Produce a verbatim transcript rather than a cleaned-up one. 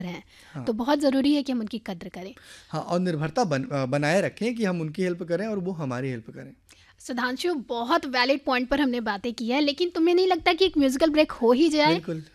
हैं, हाँ। तो बहुत ज़रूरी है कि हम उनकी कद्र करें। हाँ, और निर्भरता बन अ, बनाए रखें कि हम उनकी हेल्प करें और वो हमारी हेल्प करें। सुधांशु, बहुत वैलिड पॉइंट पर हमने बातें की हैं, लेकिन तुम्हें नहीं लगता कि एक म्यूज़िकल ब्रेक हो ही जाए? बिल्कुल।